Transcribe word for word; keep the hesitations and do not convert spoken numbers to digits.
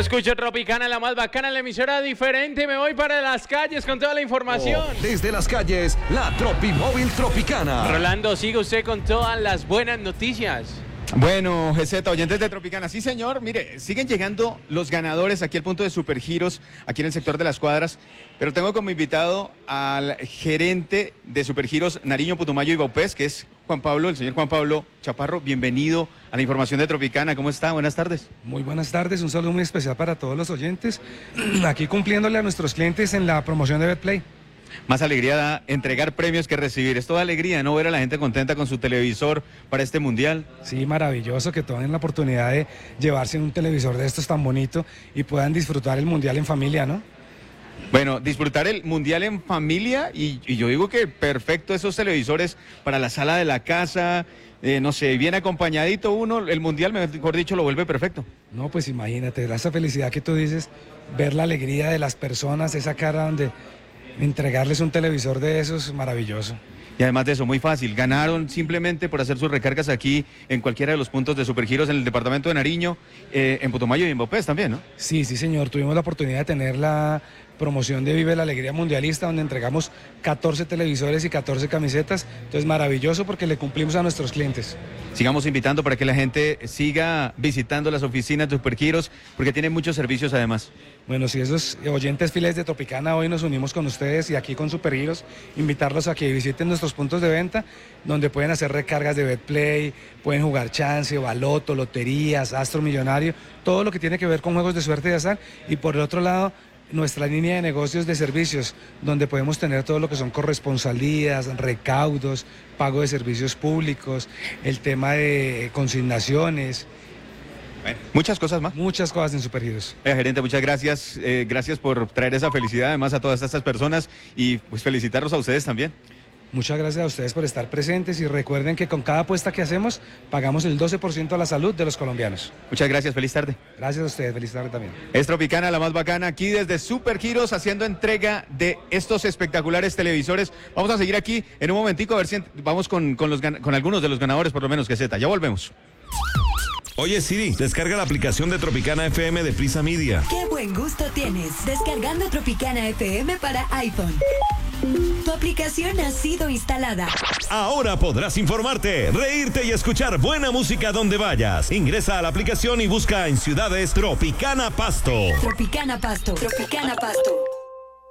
escucho Tropicana, la más bacana, la emisora diferente. Me voy para las calles con toda la información. Oh, desde las calles, la Tropimóvil Tropicana. Rolando, sigue usted con todas las buenas noticias. Bueno, G Z, oyentes de Tropicana, sí señor, mire, siguen llegando los ganadores aquí al punto de Supergiros, aquí en el sector de las cuadras, pero tengo como invitado al gerente de Supergiros Nariño, Putumayo y Baupés, que es Juan Pablo, el señor Juan Pablo Chaparro. Bienvenido a la información de Tropicana, ¿cómo está? Buenas tardes. Muy buenas tardes, un saludo muy especial para todos los oyentes, aquí cumpliéndole a nuestros clientes en la promoción de Betplay. Más alegría da entregar premios que recibir. Es toda alegría, ¿no? Ver a la gente contenta con su televisor para este mundial. Sí, maravilloso que tengan la oportunidad de llevarse un televisor de estos tan bonito y puedan disfrutar el mundial en familia, ¿no? Bueno, disfrutar el mundial en familia y, y yo digo que perfecto esos televisores para la sala de la casa, eh, no sé, bien acompañadito uno, el mundial, mejor dicho, lo vuelve perfecto. No, pues imagínate, esa felicidad que tú dices, ver la alegría de las personas, esa cara donde entregarles un televisor de esos, maravilloso. Y además de eso, muy fácil, ganaron simplemente por hacer sus recargas aquí en cualquiera de los puntos de Supergiros en el departamento de Nariño, eh, en Putumayo y en Baupés también, ¿no? Sí, sí señor, tuvimos la oportunidad de tener la promoción de Vive la Alegría Mundialista, donde entregamos catorce televisores y catorce camisetas, entonces maravilloso porque le cumplimos a nuestros clientes. Sigamos invitando para que la gente siga visitando las oficinas de Supergiros, porque tienen muchos servicios además. Bueno, si esos oyentes fieles de Tropicana, hoy nos unimos con ustedes y aquí con Supergiros, invitarlos a que visiten nuestros puntos de venta, donde pueden hacer recargas de Betplay, pueden jugar chance, baloto, loterías, astro millonario, todo lo que tiene que ver con juegos de suerte y de azar. Y por el otro lado, nuestra línea de negocios de servicios, donde podemos tener todo lo que son corresponsalías, recaudos, pago de servicios públicos, el tema de consignaciones. Bueno, muchas cosas más. Muchas cosas en Supergiros. Eh, gerente, muchas gracias. Eh, gracias por traer esa felicidad además a todas estas personas y pues felicitarlos a ustedes también. Muchas gracias a ustedes por estar presentes y recuerden que con cada apuesta que hacemos pagamos el doce por ciento a la salud de los colombianos. Muchas gracias, feliz tarde. Gracias a ustedes, feliz tarde también. Es Tropicana, la más bacana, aquí desde Supergiros haciendo entrega de estos espectaculares televisores. Vamos a seguir aquí en un momentico a ver si vamos con, con, los, con algunos de los ganadores, por lo menos, que Z. Ya volvemos. Oye Siri, descarga la aplicación de Tropicana F M de Prisa Media. Qué buen gusto tienes, descargando Tropicana F M para iPhone. Tu aplicación ha sido instalada. Ahora podrás informarte, reírte y escuchar buena música donde vayas. Ingresa a la aplicación y busca en ciudades Tropicana Pasto. Tropicana Pasto. Tropicana Pasto.